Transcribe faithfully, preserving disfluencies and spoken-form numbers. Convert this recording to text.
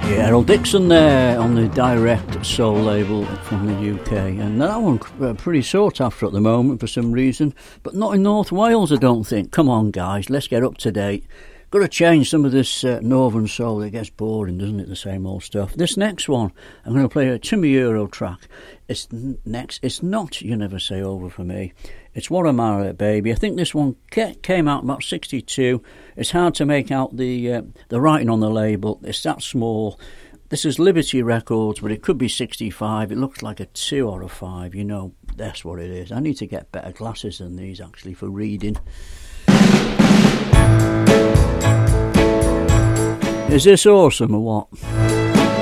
Yeah, Errol Dixon there on the Direct Soul label from the U K, and that one uh, pretty sought after at the moment for some reason, but not in North Wales, I don't think. Come on, guys, let's get up to date. Got to change some of this uh, Northern Soul. It gets boring, doesn't it, the same old stuff. This next one, I'm going to play a Timmy Euro track. It's n- next. It's not You Never Say Over for me. It's What Am I, Baby. I think this one ca- came out about sixty-two. It's hard to make out the uh, the writing on the label. It's that small. This is Liberty Records, but it could be sixty-five. It looks like a two or a five. You know, that's what it is. I need to get better glasses than these, actually, for reading. Is this awesome or what?